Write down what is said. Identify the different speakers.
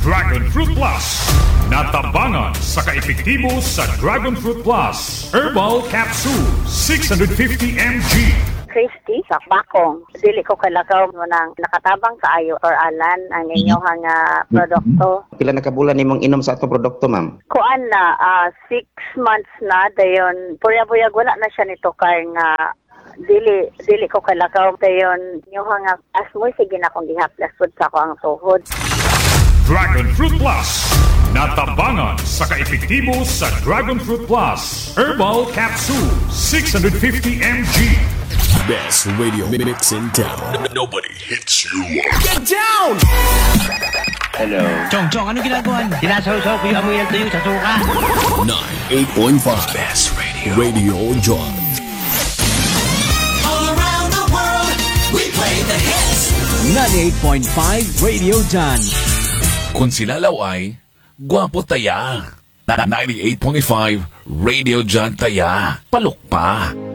Speaker 1: Dragon Fruit Plus. Natabangan sa kaepektibo sa Dragon Fruit Plus. Herbal Capsule, 650 mg.
Speaker 2: Christy sa Bakong. Dili ko kalakaw mo nang nakatabang kaayo or alan ang inyong produkto.
Speaker 3: Pila na kabulan nimong inom sa atong produkto, ma'am?
Speaker 2: Kuan na 6 months na dayon. Purya-purya wala na siya nito kay nga dili ko kalakaw dayon inyong nga asmoy sige na kong gihaplas pud sa ko ang tuhod.
Speaker 1: Dragon Fruit Plus. Natabangan sa kaepektibo sa Dragon Fruit Plus. Herbal Capsule, 650 mg.
Speaker 4: Best radio mix in town. Nobody hits you like.
Speaker 5: Get down!
Speaker 6: Hello.
Speaker 5: Chong, ano ginagawa? Sinasaw-saw ko yung amoy ang tuyo sa suka.
Speaker 4: 98.5 Best Radio. Radio John.
Speaker 5: All around the world, we play the hits.
Speaker 7: 98.5 Radio John.
Speaker 4: Kung silalaw ay, gwapo taya. 98.5 Radio John taya. Palok pa.